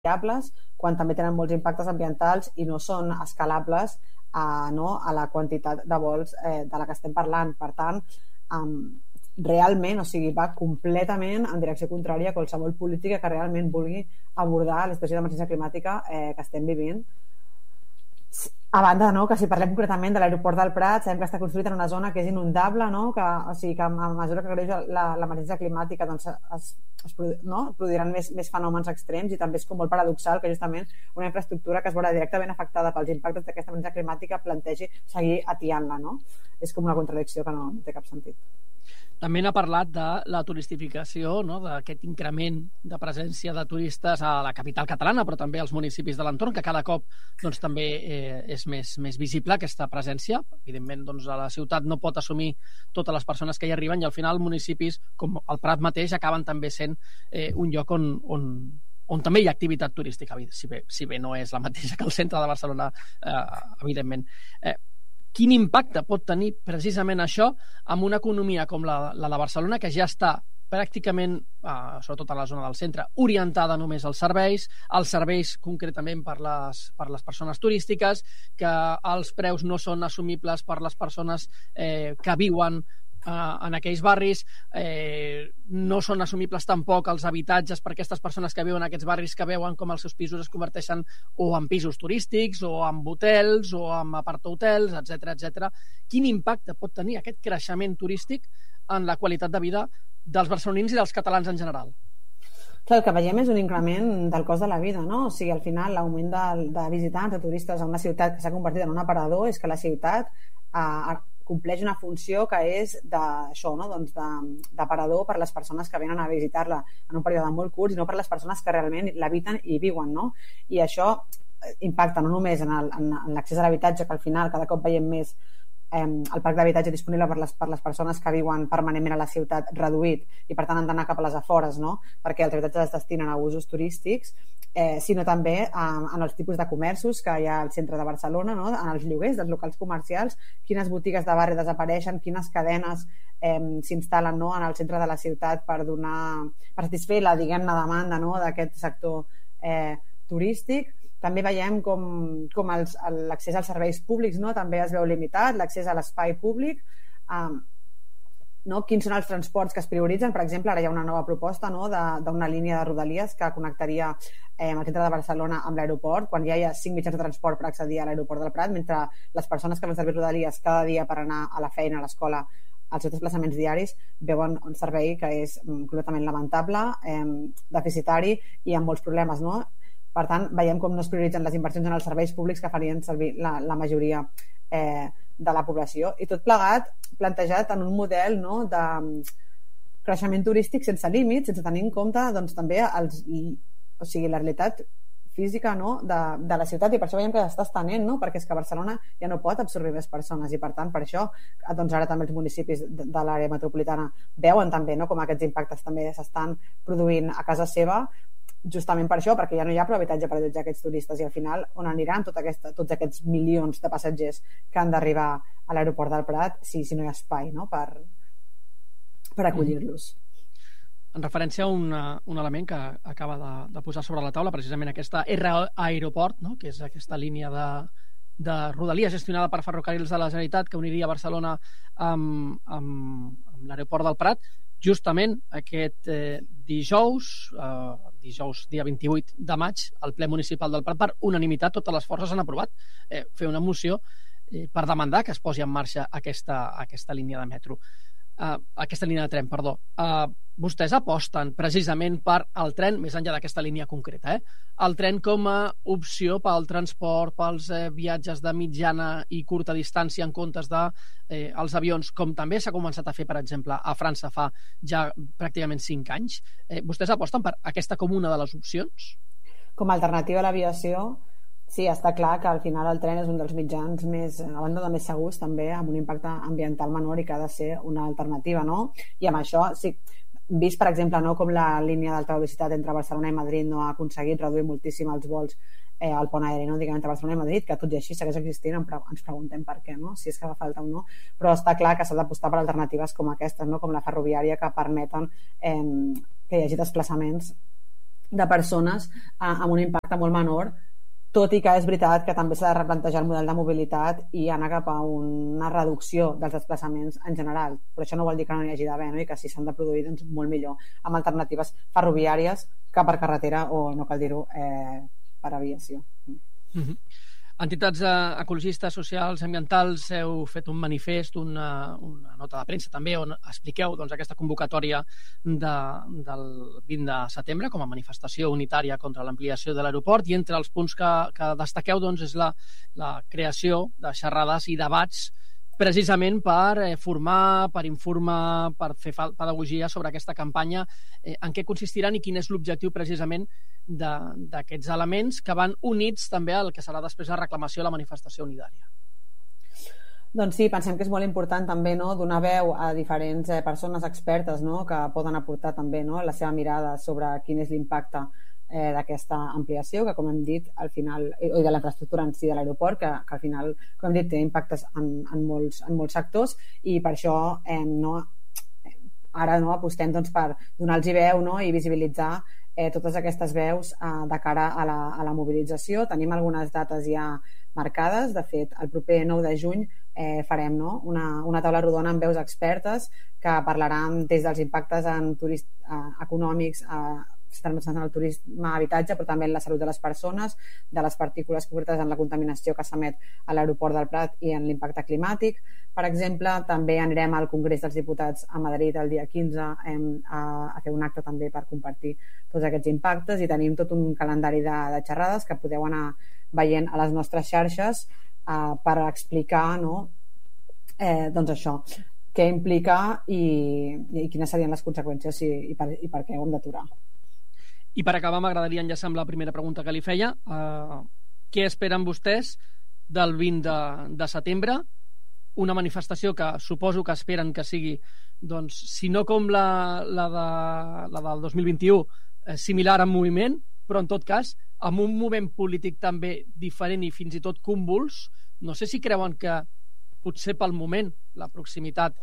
viables quan també tenen molts impactes ambientals i no són escalables a la quantitat de vols de la que estem parlant. Per tant, realment, o sigui, va completament en direcció contrària a qualsevol política que realment vulgui abordar la situació d'emergència climàtica que estem vivint. A banda, que si parlem concretament de l'aeroport del Prat, sabem que està construït en una zona que és inundable, que a mesura que creix l'emergència climàtica es produiran més fenòmens extrems, i també és com molt paradoxal que justament una infraestructura que es veurà directament afectada pels impactes d'aquesta emergència climàtica plantegi seguir atiant-la. És com una contradicció que no té cap sentit. També n'ha parlat de la turistificació, d'aquest increment de presència de turistes a la capital catalana, però també als municipis de l'entorn, que cada cop també és més visible aquesta presència. Evidentment, a la ciutat no pot assumir totes les persones que hi arriben, i al final municipis com el Prat mateix acaben també sent un lloc on també hi ha activitat turística, si bé no és la mateixa que el centre de Barcelona, evidentment. Quin impacte pot tenir precisament això amb una economia com la de Barcelona, que ja està pràcticament, sobretot a la zona del centre, orientada només als serveis concretament per les persones turístiques, que els preus no són assumibles per les persones que viuen en aquells barris, no són assumibles tampoc els habitatges per aquestes persones que viuen en aquests barris, que veuen com els seus pisos es converteixen o en pisos turístics o en hotels o en apartahotels, etc. Quin impacte pot tenir aquest creixement turístic en la qualitat de vida dels barcelonins i dels catalans en general? El que veiem és un increment del cost de la vida, O sigui, al final, l'augment de visitants, de turistes a una ciutat que s'ha convertit en un aparador, és que la ciutat compleix una funció que és d'això, d'aparador per les persones que venen a visitar-la en un període molt curt, sinó per les persones que realment l'habiten i viuen, I això impacta no només en l'accés a l'habitatge, que al final cada cop veiem més el parc d'habitatge disponible per les persones que viuen permanentment a la ciutat reduït, i per tant han d'anar cap a les afores, perquè els habitatges es destinen a usos turístics, sinó també en els tipus de comerços que hi ha al centre de Barcelona, en els lloguers dels locals comercials, quines botigues de barri desapareixen, quines cadenes s'instal·len en el centre de la ciutat per satisfer la, diguem-ne, demanda d'aquest sector turístic. També veiem com l'accés als serveis públics també es veu limitat, l'accés a l'espai públic, quins són els transports que es prioritzen. Per exemple, ara hi ha una nova proposta d'una línia de Rodalies que connectaria el centre de Barcelona amb l'aeroport, quan ja hi ha 5 mitjans de transport per accedir a l'aeroport del Prat, mentre les persones que van servir Rodalies cada dia per anar a la feina, a l'escola, als seus desplaçaments diaris, veuen un servei que és completament lamentable, deficitari i amb molts problemes, Per tant, veiem com no es prioritzen les inversions en els serveis públics que farien servir la majoria de la població, i tot plegat plantejat en un model de creixement turístic sense límits, sense tenir en compte també la realitat física de la ciutat, i per això veiem que s'està estenent, perquè és que Barcelona ja no pot absorbir més persones, i per tant per això ara també els municipis de l'àrea metropolitana veuen també com aquests impactes també s'estan produint a casa seva, justament per això, perquè ja no hi ha prou habitatge per allotjar aquests turistes, i al final on aniran tots aquests milions de passatgers que han d'arribar a l'aeroport del Prat si no hi ha espai per acollir-los. En referència a un element que acaba de posar sobre la taula, precisament aquesta R-Aeroport, que és aquesta línia de Rodalies gestionada per Ferrocarrils de la Generalitat que uniria Barcelona amb l'aeroport del Prat. Justament aquest dijous, dia 28 de maig, el ple municipal del Prat, per unanimitat, totes les forces han aprovat fer una moció per demandar que es posi en marxa aquesta línia de metro. Aquesta línia de tren, perdó. Vostès aposten precisament per el tren, més enllà d'aquesta línia concreta, el tren com a opció pel transport, pels viatges de mitjana i curta distància en comptes dels avions, com també s'ha començat a fer, per exemple, a França fa ja pràcticament 5 anys. Vostès aposten per aquesta com una de les opcions? Com a alternativa a l'aviació, sí, està clar que al final el tren és un dels mitjans a banda de més segurs, també amb un impacte ambiental menor, i que ha de ser una alternativa, I amb això, sí, vist, per exemple, com la línia d'alta velocitat entre Barcelona i Madrid no ha aconseguit reduir moltíssim els vols al pont aeri, diguem, entre Barcelona i Madrid, que tot i així segueix existint, ens preguntem per què, si és que fa falta o no, però està clar que s'ha d'apostar per alternatives com aquestes, com la ferroviària, que permeten que hi hagi desplaçaments de persones amb un impacte molt menor, tot i que és veritat que també s'ha de replantejar el model de mobilitat i anar cap a una reducció dels desplaçaments en general. Però això no vol dir que no n'hi hagi d'haver, no? I que si s'han de produir, doncs molt millor, amb alternatives ferroviàries que per carretera o, no cal dir-ho, per aviació. Entitats ecologistes, socials, ambientals, heu fet un manifest, una nota de premsa també, on expliqueu aquesta convocatòria del 20 de setembre com a manifestació unitària contra l'ampliació de l'aeroport, i entre els punts que destaqueu és la creació de xerrades i debats precisament per formar, per informar, per fer pedagogia sobre aquesta campanya, en què consistiran i quin és l'objectiu precisament d'aquests elements que van units també al que serà després la reclamació de la manifestació unitària. Doncs sí, pensem que és molt important també, no?, donar veu a diferents persones expertes, no?, que poden aportar també, no?, la seva mirada sobre quin és l'impacte d'aquesta ampliació, que com hem dit al final, o de la infraestructura en si de l'aeroport, que al final, com hem dit, té impactes en molts sectors, i per això ara apostem per donar-los veu, no?, i visibilitzar totes aquestes veus de cara a la mobilització. Tenim algunes dates ja marcades. De fet, el proper 9 de juny farem, no?, una taula rodona amb veus expertes que parlaran des dels impactes econòmics en el turisme, habitatge, però també en la salut de les persones, de les partícules concretes en la contaminació que s'emet a l'aeroport del Prat i en l'impacte climàtic. Per exemple, també anirem al Congrés dels Diputats a Madrid el dia 15 a fer un acte també per compartir tots aquests impactes, i tenim tot un calendari de xerrades que podeu anar veient a les nostres xarxes per explicar, no?, doncs això, què implica i quines serien les conseqüències i per què ho hem d'aturar. I per acabar, m'agradaria enllaçar amb la primera pregunta que li feia. Què esperen vostès del 20 de setembre? Una manifestació que suposo que esperen que sigui, doncs, si no com la del 2021, similar en moviment, però en tot cas amb un moviment polític també diferent i fins i tot convuls. No sé si creuen que potser pel moment la proximitat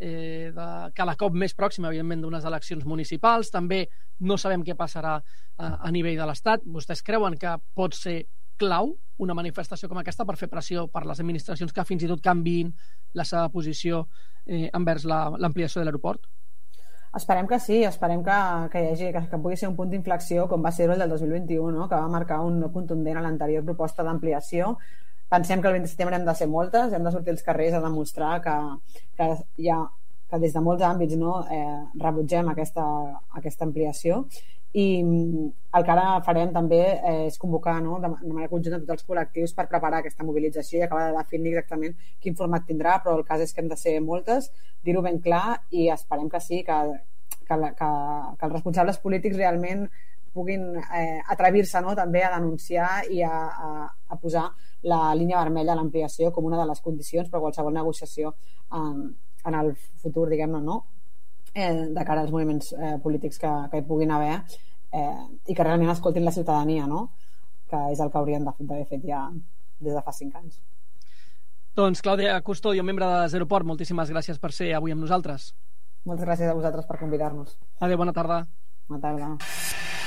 cada cop més pròxima, evidentment, d'unes eleccions municipals, també no sabem què passarà a nivell de l'Estat. Vostès creuen que pot ser clau una manifestació com aquesta per fer pressió per les administracions que fins i tot canviïn la seva posició envers l'ampliació de l'aeroport? Esperem que sí, esperem que pugui ser un punt d'inflexió com va ser el del 2021, no?, que va marcar un no contundent a l'anterior proposta d'ampliació. Pensem que el 20 de setembre hem de ser moltes, hem de sortir als carrers a demostrar que des de molts àmbits, no, rebutgem aquesta ampliació, i el que ara farem també és convocar, no, de manera conjunta tots els col·lectius per preparar aquesta mobilització i acabar de definir exactament quin format tindrà, però el cas és que hem de ser moltes, dir-ho ben clar, i esperem que sí, que els responsables polítics realment puguin atrevir-se, no?, també a denunciar i a posar la línia vermella a l'ampliació com una de les condicions per a qualsevol negociació en el futur, diguem-ne, no?, de cara als moviments polítics que hi puguin haver, i que realment escoltin la ciutadania, no?, que és el que haurien d'haver fet ja des de fa 5 anys. Doncs Clàudia Custodio, membre de Zeroport, moltíssimes gràcies per ser avui amb nosaltres. Moltes gràcies a vosaltres per convidar-nos. Adéu, bona tarda. Bona tarda.